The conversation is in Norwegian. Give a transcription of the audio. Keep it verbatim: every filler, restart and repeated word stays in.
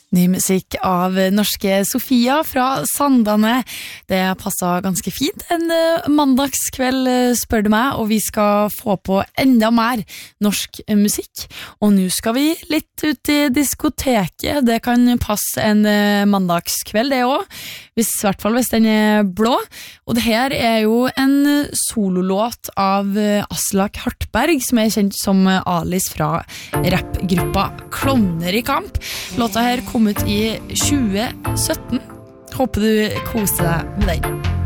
Ny musikk av norske Sofia fra Sandane. Det passet ganske fint en mandagskveld, spør du meg, og vi skal få på enda mer norsk musikk. Og nå skal vi litt ut i diskoteket. Det kan passe en mandagskveld, det også. Hvis, I hvert fall hvis den er blå. Og det her er jo en sololåt av Aslak Hartberg, som er kjent som Alice fra rappgruppa Klovner I Kamp. Låta her kom ut I tjue sytten. Håper du koser deg med den.